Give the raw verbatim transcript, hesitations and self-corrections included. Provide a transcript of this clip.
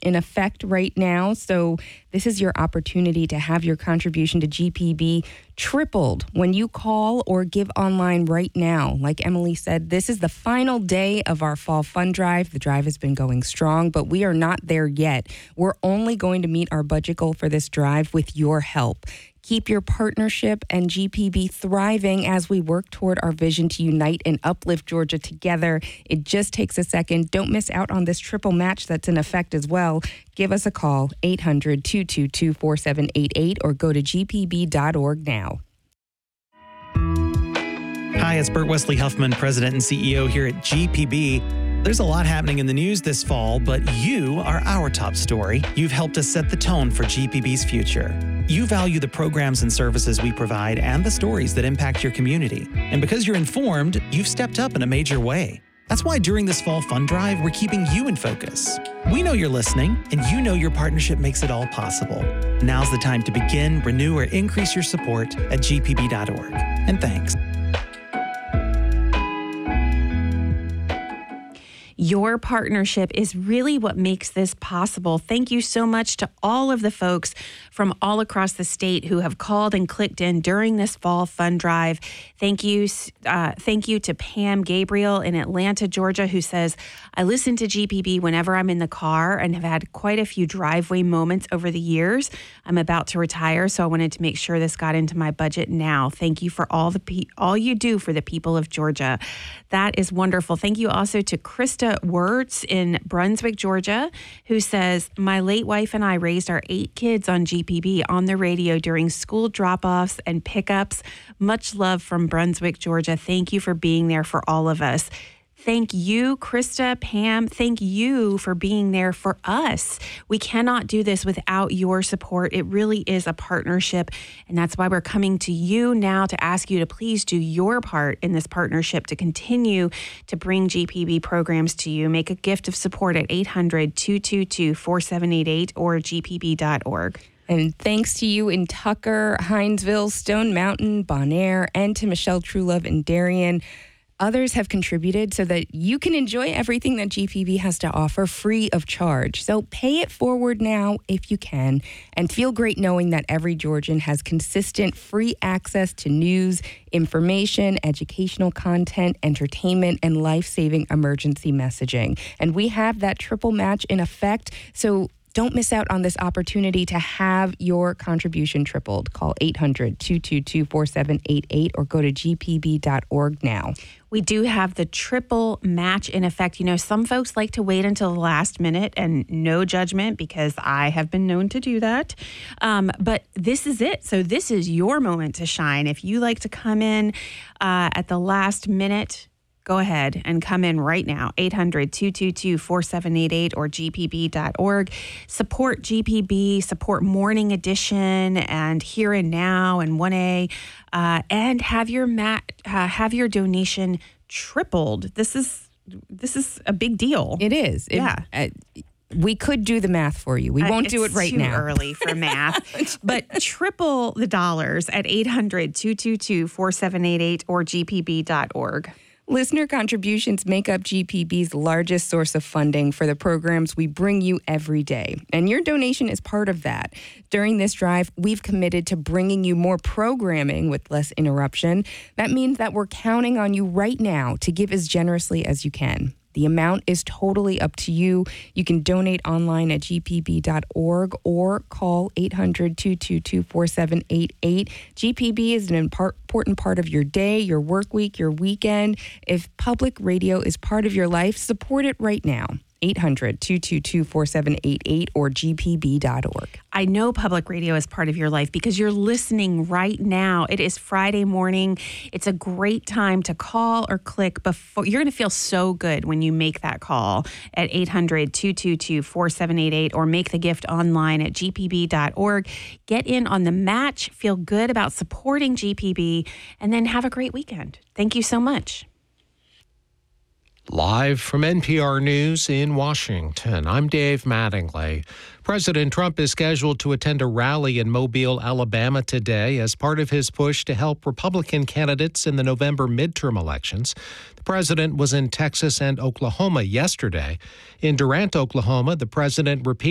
in effect right now. So this is your opportunity to have your contribution to G P B tripled when you call or give online right now. Like Emily said, this is the final day of our fall fund drive. The drive has been going strong, but we are not there yet. We're only going to meet our budget goal for this drive with your help. Keep your partnership and G P B thriving as we work toward our vision to unite and uplift Georgia together. It just takes a second. Don't miss out on this triple match that's in effect as well. Give us a call, eight hundred, two two two, four seven eight eight, or go to g p b dot org now. Hi, it's Burt Wesley Huffman, President and C E O here at G P B. There's a lot happening in the news this fall, but you are our top story. You've helped us set the tone for G P B's future. You value the programs and services we provide and the stories that impact your community. And because you're informed, you've stepped up in a major way. That's why during this fall fund drive, we're keeping you in focus. We know you're listening, and you know your partnership makes it all possible. Now's the time to begin, renew, or increase your support at g p b dot org. And thanks. Your partnership is really what makes this possible. Thank you so much to all of the folks from all across the state who have called and clicked in during this fall fund drive. Thank you, uh, thank you to Pam Gabriel in Atlanta, Georgia, who says, I listen to G P B whenever I'm in the car and have had quite a few driveway moments over the years. I'm about to retire, so I wanted to make sure this got into my budget now. Thank you for all the pe- all you do for the people of Georgia. That is wonderful. Thank you also to Krista Wertz in Brunswick, Georgia, who says, my late wife and I raised our eight kids on G P B on the radio during school drop-offs and pickups. Much love from Brunswick, Georgia. Thank you for being there for all of us. Thank you, Krista, Pam. Thank you for being there for us. We cannot do this without your support. It really is a partnership, and that's why we're coming to you now to ask you to please do your part in this partnership to continue to bring G P B programs to you. Make a gift of support at eight hundred, two two two, four seven eight eight or g p b dot org. And thanks to you in Tucker, Hinesville, Stone Mountain, Bonaire, and to Michelle Truelove in Darien. Others have contributed so that you can enjoy everything that G P B has to offer free of charge. So pay it forward now if you can, and feel great knowing that every Georgian has consistent free access to news, information, educational content, entertainment, and life-saving emergency messaging. And we have that triple match in effect, so don't miss out on this opportunity to have your contribution tripled. Call eight hundred, two two two, four seven eight eight or go to g p b dot org now. We do have the triple match in effect. You know, some folks like to wait until the last minute, and no judgment because I have been known to do that. Um, but this is it. So this is your moment to shine. If you like to come in uh, at the last minute, go ahead and come in right now, eight hundred, two two two, four seven eight eight or g p b dot org. Support G P B, support Morning Edition and Here and Now and one A, uh, and have your mat, uh, have your donation tripled. This is this is a big deal. It is. It, yeah. Uh, we could do the math for you. We won't uh, do it right too now. Early for math. But triple the dollars at eight hundred, two two two, four seven eight eight or g p b dot org. Listener contributions make up G P B's largest source of funding for the programs we bring you every day. And your donation is part of that. During this drive, we've committed to bringing you more programming with less interruption. That means that we're counting on you right now to give as generously as you can. The amount is totally up to you. You can donate online at g p b dot org or call eight hundred, two two two, four seven eight eight. G P B is an important part of your day, your work week, your weekend. If public radio is part of your life, support it right now. eight hundred, two two two, four seven eight eight or g p b dot org. I know public radio is part of your life because you're listening right now. It is Friday morning. It's a great time to call or click before. You're going to feel so good when you make that call at eight hundred, two two two, four seven eight eight or make the gift online at g p b dot org. Get in on the match, feel good about supporting G P B, and then have a great weekend. Thank you so much. Live from N P R News in Washington, I'm Dave Mattingly. President Trump is scheduled to attend a rally in Mobile, Alabama today as part of his push to help Republican candidates in the November midterm elections. The president was in Texas and Oklahoma yesterday. In Durant, Oklahoma, the president repeated